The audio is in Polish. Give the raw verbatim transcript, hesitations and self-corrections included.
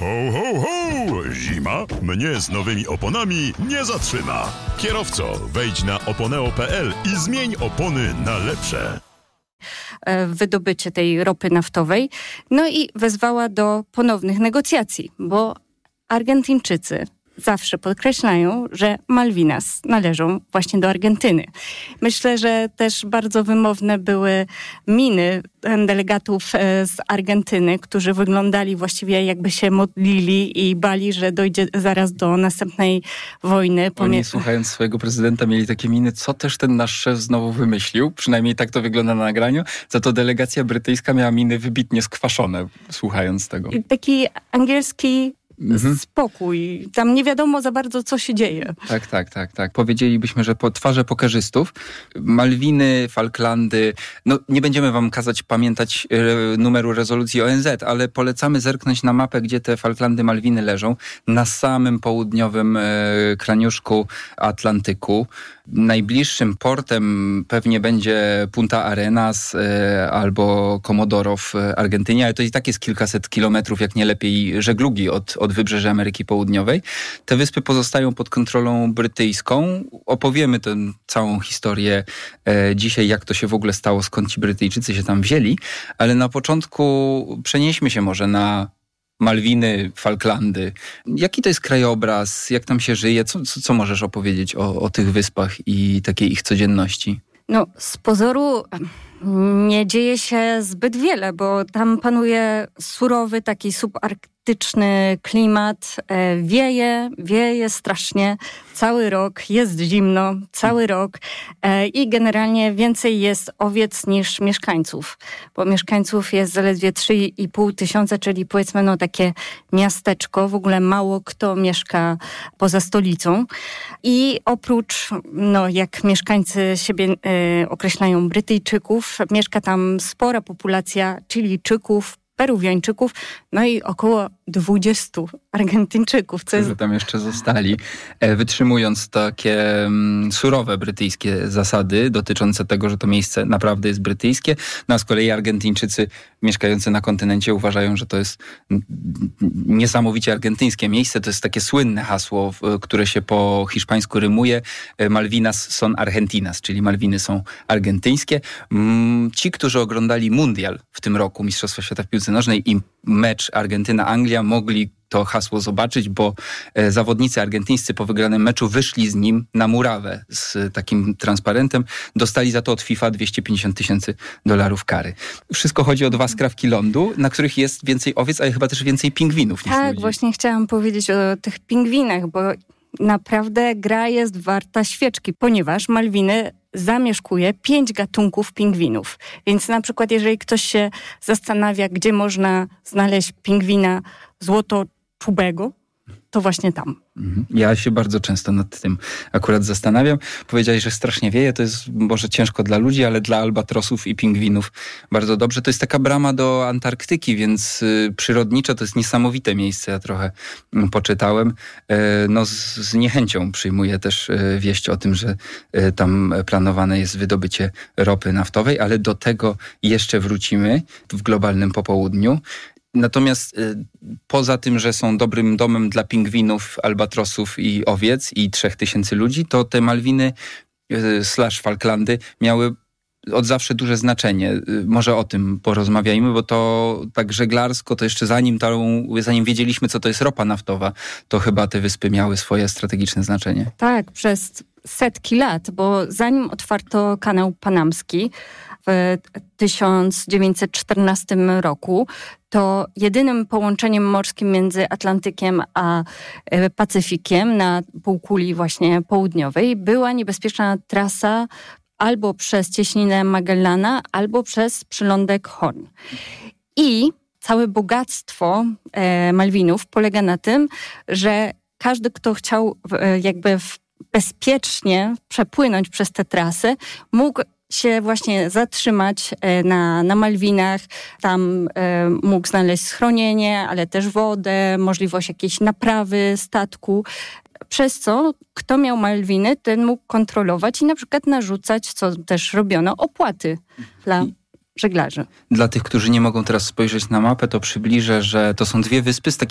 Ho, ho, ho! Zima mnie z nowymi oponami nie zatrzyma. Kierowco, wejdź na oponeo kropka pe el i zmień opony na lepsze. Wydobycie tej ropy naftowej, no i wezwała do ponownych negocjacji, bo Argentyńczycy zawsze podkreślają, że Malvinas należą właśnie do Argentyny. Myślę, że też bardzo wymowne były miny delegatów z Argentyny, którzy wyglądali właściwie jakby się modlili i bali, że dojdzie zaraz do następnej wojny. Oni słuchając swojego prezydenta mieli takie miny, co też ten nasz szef znowu wymyślił. Przynajmniej tak to wygląda na nagraniu. Za to delegacja brytyjska miała miny wybitnie skwaszone, słuchając tego. I taki angielski Mhm. spokój. Tam nie wiadomo za bardzo, co się dzieje. Tak, tak, tak, tak. Powiedzielibyśmy, że po twarze pokerzystów, Malwiny, Falklandy, no nie będziemy wam kazać pamiętać e, numeru rezolucji O N Z, ale polecamy zerknąć na mapę, gdzie te Falklandy, Malwiny leżą, na samym południowym e, kraniuszku Atlantyku. Najbliższym portem pewnie będzie Punta Arenas e, albo Komodoro w Argentynie, ale to i tak jest kilkaset kilometrów, jak nie lepiej, żeglugi od, od wybrzeża Ameryki Południowej. Te wyspy pozostają pod kontrolą brytyjską. Opowiemy tę całą historię e, dzisiaj, jak to się w ogóle stało, skąd ci Brytyjczycy się tam wzięli, ale na początku przenieśmy się może na Malwiny, Falklandy. Jaki to jest krajobraz? Jak tam się żyje? Co, co, co możesz opowiedzieć o, o tych wyspach i takiej ich codzienności? No, z pozoru nie dzieje się zbyt wiele, bo tam panuje surowy, taki subarktyczny klimat. Wieje, wieje strasznie. Cały rok jest zimno, cały rok i generalnie więcej jest owiec niż mieszkańców, bo mieszkańców jest zaledwie trzy i pół tysiąca, czyli powiedzmy no takie miasteczko, w ogóle mało kto mieszka poza stolicą. I oprócz, no jak mieszkańcy siebie e, określają Brytyjczyków, mieszka tam spora populacja Chilijczyków, Peruwiańczyków, no i około dwudziestu Argentyńczyków. Co jest... Którzy tam jeszcze zostali, wytrzymując takie um, surowe brytyjskie zasady dotyczące tego, że to miejsce naprawdę jest brytyjskie. No a z kolei Argentyńczycy mieszkający na kontynencie uważają, że to jest niesamowicie argentyńskie miejsce. To jest takie słynne hasło, które się po hiszpańsku rymuje. Malvinas son Argentinas, czyli Malwiny są argentyńskie. Ci, którzy oglądali mundial w tym roku, Mistrzostwa Świata w piłce nożnej i mecz Argentyna-Anglia, mogli to hasło zobaczyć, bo e, zawodnicy argentyńscy po wygranym meczu wyszli z nim na murawę z takim transparentem. Dostali za to od FIFA dwieście pięćdziesiąt tysięcy dolarów kary. Wszystko chodzi o dwa skrawki lądu, na których jest więcej owiec, ale chyba też więcej pingwinów niż Tak, ludzi. właśnie chciałam powiedzieć o tych pingwinach, bo naprawdę gra jest warta świeczki, ponieważ Malwiny zamieszkuje pięć gatunków pingwinów. Więc na przykład jeżeli ktoś się zastanawia, gdzie można znaleźć pingwina złotoczubego, to właśnie tam. Ja się bardzo często nad tym akurat zastanawiam. Powiedziałeś, że strasznie wieje, to jest może ciężko dla ludzi, ale dla albatrosów i pingwinów bardzo dobrze. To jest taka brama do Antarktyki, więc y, przyrodniczo to jest niesamowite miejsce. Ja trochę y, poczytałem. Y, no z, z niechęcią przyjmuję też y, wieść o tym, że y, tam planowane jest wydobycie ropy naftowej, ale do tego jeszcze wrócimy w globalnym popołudniu. Natomiast y, poza tym, że są dobrym domem dla pingwinów, albatrosów i owiec i trzech tysięcy ludzi, to te Malwiny y, slash Falklandy miały od zawsze duże znaczenie. Y, może o tym porozmawiajmy, bo to tak żeglarsko, to jeszcze zanim, tą, zanim wiedzieliśmy, co to jest ropa naftowa, to chyba te wyspy miały swoje strategiczne znaczenie. Tak, przez setki lat, bo zanim otwarto kanał panamski w tysiąc dziewięćset czternastym roku, to jedynym połączeniem morskim między Atlantykiem a Pacyfikiem na półkuli właśnie południowej była niebezpieczna trasa albo przez cieśninę Magellana, albo przez przylądek Horn. I całe bogactwo e, Malwinów polega na tym, że każdy, kto chciał e, jakby w, bezpiecznie przepłynąć przez tę trasę, mógł się właśnie zatrzymać na, na Malwinach. Tam e, mógł znaleźć schronienie, ale też wodę, możliwość jakiejś naprawy statku. Przez co kto miał Malwiny, ten mógł kontrolować i na przykład narzucać, co też robiono, opłaty dla żeglarzy. Dla tych, którzy nie mogą teraz spojrzeć na mapę, to przybliżę, że to są dwie wyspy z